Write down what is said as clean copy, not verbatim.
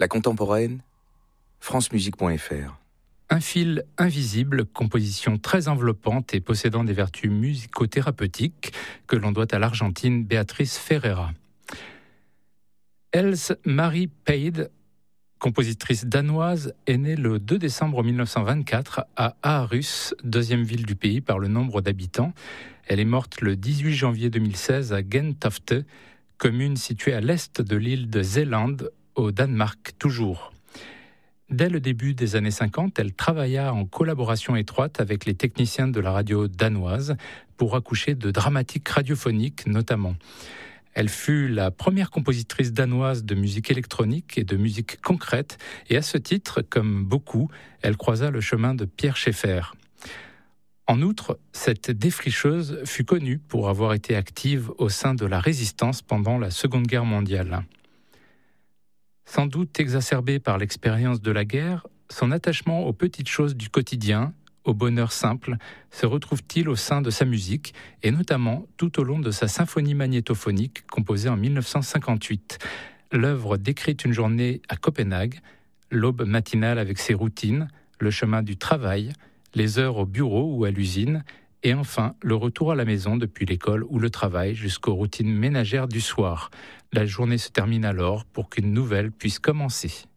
La contemporaine, francemusique.fr. Un fil invisible, composition très enveloppante et possédant des vertus musicothérapeutiques que l'on doit à l'Argentine Beatriz Ferreira. Else Marie Paide, compositrice danoise, est née le 2 décembre 1924 à Aarhus, deuxième ville du pays par le nombre d'habitants. Elle est morte le 18 janvier 2016 à Gentofte, commune située à l'est de l'île de Zeeland, au Danemark toujours. Dès le début des années 50, elle travailla en collaboration étroite avec les techniciens de la radio danoise pour accoucher de dramatiques radiophoniques notamment. Elle fut la première compositrice danoise de musique électronique et de musique concrète et à ce titre, comme beaucoup, elle croisa le chemin de Pierre Schaeffer. En outre, cette défricheuse fut connue pour avoir été active au sein de la résistance pendant la Seconde Guerre mondiale. Sans doute exacerbé par l'expérience de la guerre, son attachement aux petites choses du quotidien, au bonheur simple, se retrouve-t-il au sein de sa musique, et notamment tout au long de sa symphonie magnétophonique composée en 1958. L'œuvre décrit une journée à Copenhague, l'aube matinale avec ses routines, le chemin du travail, les heures au bureau ou à l'usine, et enfin le retour à la maison depuis l'école ou le travail jusqu'aux routines ménagères du soir. La journée se termine alors pour qu'une nouvelle puisse commencer.